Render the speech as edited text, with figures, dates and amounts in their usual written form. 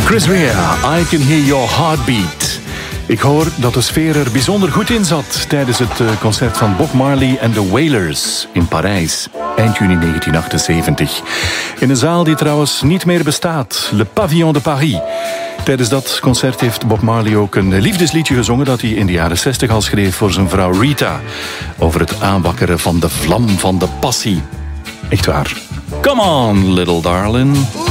Chris Rea, I Can Hear Your Heartbeat. Ik hoor dat de sfeer er bijzonder goed in zat tijdens het concert van Bob Marley en de Wailers in Parijs, eind juni 1978. In een zaal die trouwens niet meer bestaat, Le Pavillon de Paris. Tijdens dat concert heeft Bob Marley ook een liefdesliedje gezongen dat hij in de jaren 60 al schreef voor zijn vrouw Rita. Over het aanwakkeren van de vlam van de passie. Echt waar. Come on, little darling.